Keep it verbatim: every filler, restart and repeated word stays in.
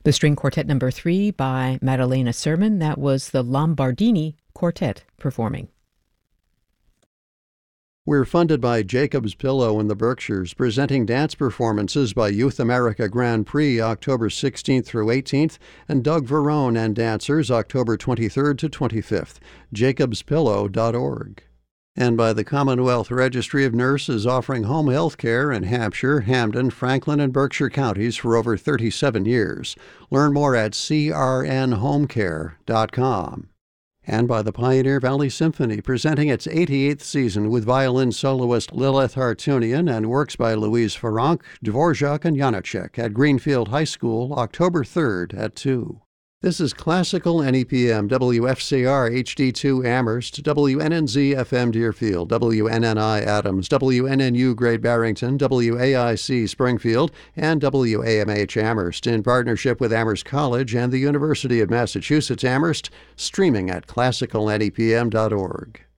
The string quartet number three by Maddalena Sermon, that was the Lombardini Quartet performing. We're funded by Jacob's Pillow in the Berkshires, presenting dance performances by Youth America Grand Prix October sixteenth through eighteenth and Doug Verone and Dancers October twenty-third to twenty-fifth. jacobs pillow dot org. And by the Commonwealth Registry of Nurses, offering home health care in Hampshire, Hampden, Franklin, and Berkshire counties for over thirty-seven years. Learn more at c r n home care dot com. And by the Pioneer Valley Symphony, presenting its eighty-eighth season with violin soloist Lilith Hartunian and works by Louise Farranc, Dvorak, and Janacek at Greenfield High School, October third at two. This is Classical N E P M, W F C R H D two Amherst, W N N Z F M Deerfield, W N N I Adams, W N N U Great Barrington, W A I C Springfield, and W A M H Amherst in partnership with Amherst College and the University of Massachusetts Amherst, streaming at classical n e p m dot org.